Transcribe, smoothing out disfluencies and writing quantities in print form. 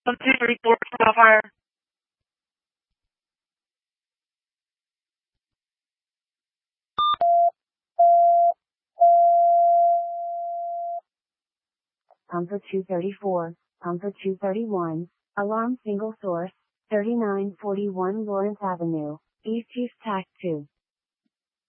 234 for fire. Pumper 234, Pumper 231, alarm single source, 3941 Lawrence Avenue, East Houston, TAC 2.